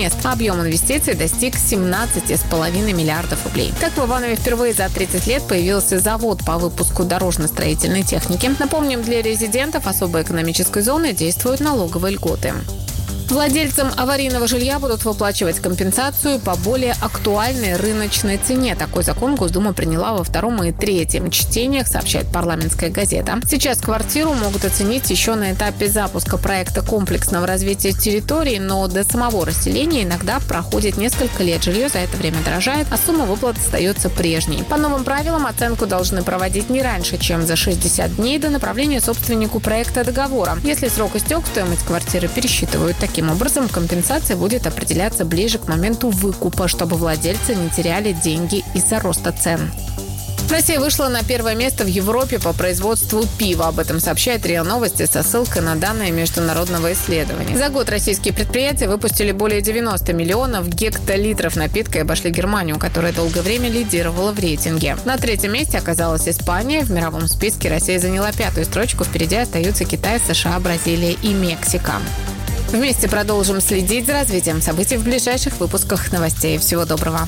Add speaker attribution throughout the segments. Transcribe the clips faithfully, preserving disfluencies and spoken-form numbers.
Speaker 1: мест. Объем инвестиций достиг семнадцать целых пять десятых миллиардов рублей. Так в Иванове впервые за тридцать лет появился завод по выпуску дорожно-строительной техники. Напомним, для резидентов особой экономической зоны действуют налоговые льготы. Владельцам аварийного жилья будут выплачивать компенсацию по более актуальной рыночной цене. Такой закон Госдума приняла во втором и третьем чтениях, сообщает «Парламентская газета». Сейчас квартиру могут оценить еще на этапе запуска проекта комплексного развития территории, но до самого расселения иногда проходит несколько лет. Жилье за это время дорожает, а сумма выплат остается прежней. По новым правилам оценку должны проводить не раньше, чем за шестьдесят дней до направления собственнику проекта договора. Если срок истек, стоимость квартиры пересчитывают. Таким образом, компенсация будет определяться ближе к моменту выкупа, чтобы владельцы не теряли деньги из-за роста цен. Россия вышла на первое место в Европе по производству пива. Об этом сообщает РИА Новости со ссылкой на данные международного исследования. За год российские предприятия выпустили более девяносто миллионов гектолитров напитка и обошли Германию, которая долгое время лидировала в рейтинге. На третьем месте оказалась Испания. В мировом списке Россия заняла пятую строчку. Впереди остаются Китай, США, Бразилия и Мексика. Вместе продолжим следить за развитием событий в ближайших выпусках новостей. Всего доброго.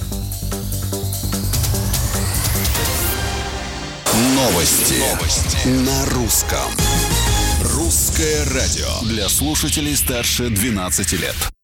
Speaker 2: Новости. Новости на русском. Русское радио для слушателей старше двенадцати лет.